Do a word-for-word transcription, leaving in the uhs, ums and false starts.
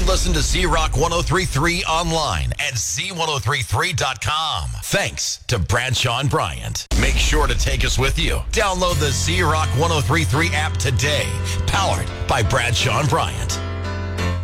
can listen to Z-Rock ten thirty-three online at Z ten thirty-three dot com. Thanks to Bradshaw and Bryant. Make sure to take us with you. Download the Z-Rock ten thirty-three app today. Powered by Bradshaw and Bryant.